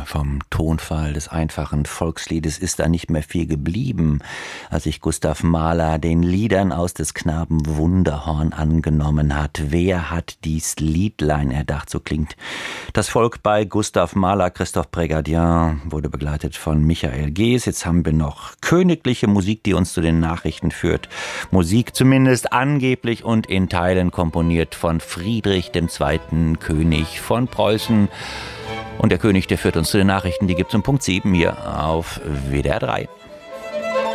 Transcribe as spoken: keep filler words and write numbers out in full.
vom Tonfall des einfachen Volksliedes ist da nicht mehr viel geblieben, als sich Gustav Mahler den Liedern aus des Knaben Wunderhorn angenommen hat. Wer hat dies Liedlein erdacht? So klingt das Volk bei Gustav Mahler. Christophe Brégardien wurde begleitet von Michael Gees. Jetzt haben wir noch königliche Musik, die uns zu den Nachrichten führt. Musik zumindest angeblich und in Teilen komponiert von Friedrich dem Zweiten, König von Preußen. Und der König, der führt uns zu den Nachrichten, die gibt es um Punkt sieben hier auf W D R drei.